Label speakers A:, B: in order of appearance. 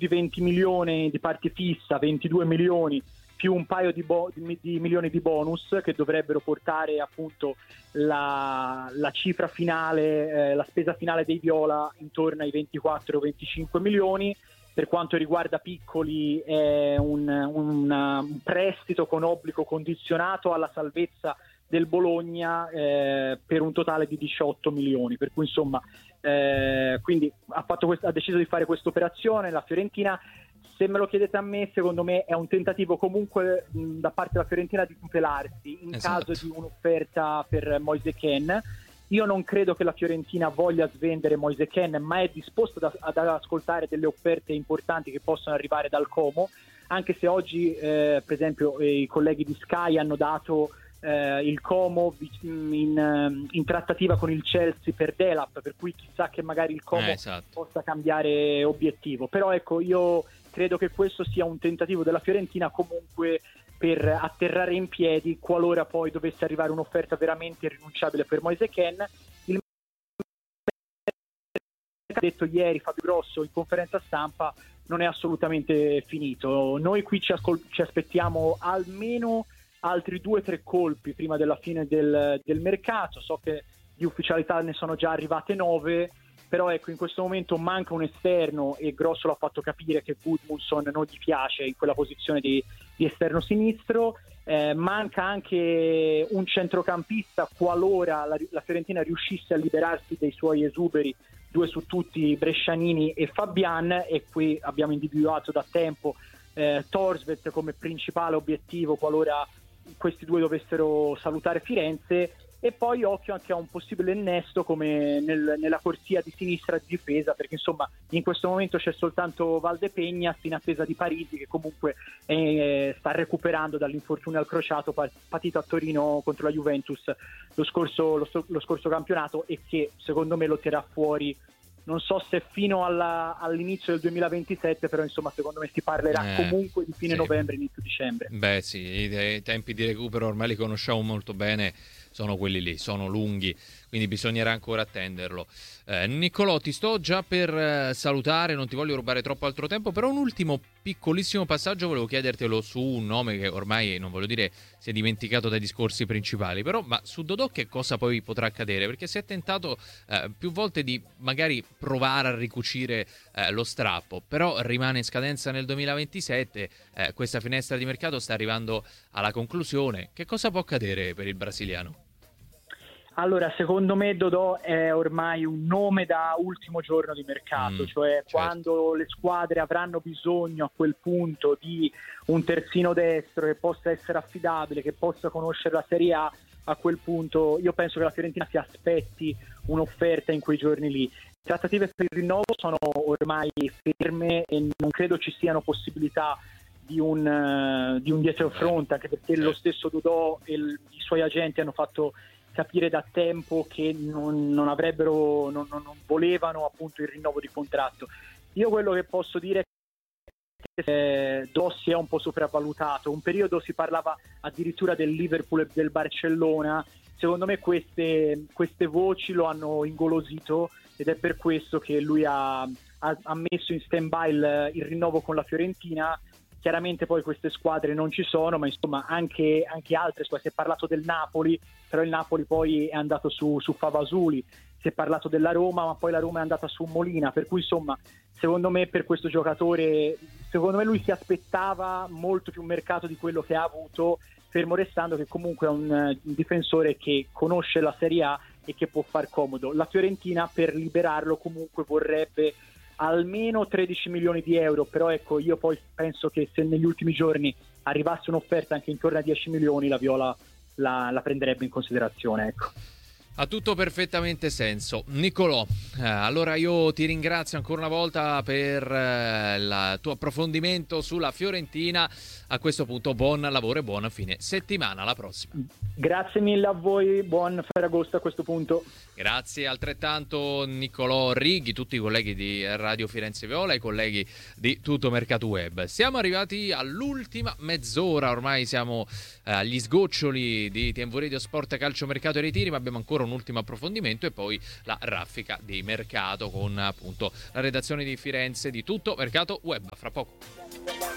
A: di 20 milioni di parte fissa, 22 milioni, più un paio di milioni di bonus che dovrebbero portare appunto la cifra finale, la spesa finale dei Viola intorno ai 24-25 milioni. Per quanto riguarda Piccoli è un prestito con obbligo condizionato alla salvezza del Bologna per un totale di 18 milioni, per cui insomma quindi ha deciso di fare questa operazione la Fiorentina. Se me lo chiedete a me, secondo me è un tentativo comunque da parte della Fiorentina di tutelarsi in caso di un'offerta per Moise Kean. Io non credo che la Fiorentina voglia svendere Moise Kean, ma è disposta ad ascoltare delle offerte importanti che possono arrivare dal Como, anche se oggi per esempio i colleghi di Sky hanno dato il Como in trattativa con il Chelsea per Delap, per cui chissà che magari il Como possa cambiare obiettivo. Però ecco, io credo che questo sia un tentativo della Fiorentina comunque per atterrare in piedi qualora poi dovesse arrivare un'offerta veramente irrinunciabile per Moise Kean. Il ha detto ieri Fabio Grosso in conferenza stampa non è assolutamente finito. Noi qui ci aspettiamo almeno altri 2-3 colpi prima della fine del mercato. So che di ufficialità ne sono già arrivate 9, però ecco, in questo momento manca un esterno e Grosso l'ha fatto capire che Gudmundsson non gli piace in quella posizione di esterno sinistro. Manca anche un centrocampista qualora la Fiorentina riuscisse a liberarsi dei suoi esuberi, 2 su tutti, Brescianini e Fabian, e qui abbiamo individuato da tempo Thorstvedt come principale obiettivo qualora questi due dovessero salutare Firenze. E poi occhio anche a un possibile innesto come nella corsia di sinistra di difesa, perché insomma in questo momento c'è soltanto Valdepegnas in attesa di Parisi, che comunque sta recuperando dall'infortunio al crociato patito a Torino contro la Juventus lo scorso campionato, e che secondo me lo tirerà fuori, non so se fino all'inizio del 2027, però insomma secondo me si parlerà comunque di fine novembre, inizio dicembre.
B: Beh sì, i tempi di recupero ormai li conosciamo molto bene, sono quelli lì, sono lunghi, quindi bisognerà ancora attenderlo. Niccolò, ti sto già per salutare, non ti voglio rubare troppo altro tempo, però un ultimo piccolissimo passaggio volevo chiedertelo su un nome che ormai, non voglio dire, si è dimenticato dai discorsi principali, però ma su Dodò che cosa poi potrà accadere? Perché si è tentato più volte di magari provare a ricucire lo strappo, però rimane in scadenza nel 2027, questa finestra di mercato sta arrivando alla conclusione. Che cosa può accadere per il brasiliano?
A: Allora, secondo me Dodò è ormai un nome da ultimo giorno di mercato, cioè quando le squadre avranno bisogno a quel punto di un terzino destro che possa essere affidabile, che possa conoscere la Serie a quel punto io penso che la Fiorentina si aspetti un'offerta in quei giorni lì. Le trattative per il rinnovo sono ormai ferme e non credo ci siano possibilità di un dietro front, anche perché lo stesso Dodò e i suoi agenti hanno fatto capire da tempo che non volevano appunto il rinnovo di contratto. Io quello che posso dire è che Dossi è un po' sopravvalutato. Un periodo si parlava addirittura del Liverpool e del Barcellona. Secondo me queste voci lo hanno ingolosito ed è per questo che lui ha messo in stand-by il rinnovo con la Fiorentina. Chiaramente poi queste squadre non ci sono, ma insomma anche altre squadre. Si è parlato del Napoli, però il Napoli poi è andato su Favasuli. Si è parlato della Roma, ma poi la Roma è andata su Molina, per cui insomma secondo me per questo giocatore, secondo me lui si aspettava molto più mercato di quello che ha avuto, fermo restando che comunque è un difensore che conosce la Serie A e che può far comodo. La Fiorentina per liberarlo comunque vorrebbe almeno 13 milioni di euro, però ecco, io poi penso che se negli ultimi giorni arrivasse un'offerta anche intorno a 10 milioni la Viola la prenderebbe in considerazione, ecco.
B: Ha tutto perfettamente senso. Niccolò, allora io ti ringrazio ancora una volta per il tuo approfondimento sulla Fiorentina. A questo punto buon lavoro e buona fine settimana, alla prossima.
A: Grazie mille a voi, buon Ferragosto a questo punto.
B: Grazie altrettanto Niccolò Righi, tutti i colleghi di Radio Firenze Viola, i colleghi di Tutto Mercato Web. Siamo arrivati all'ultima mezz'ora, ormai siamo agli sgoccioli di TMV Radio Sport, Calcio, Mercato e Ritiri, ma abbiamo ancora un ultimo approfondimento e poi la raffica di mercato con appunto la redazione di Firenze di Tutto Mercato Web. Fra poco.